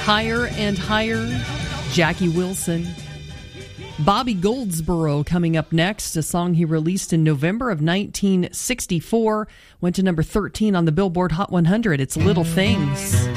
Higher and Higher, Jackie Wilson. Bobby Goldsboro coming up next, a song he released in November of 1964. Went to number 13 on the Billboard Hot 100. It's Little Things.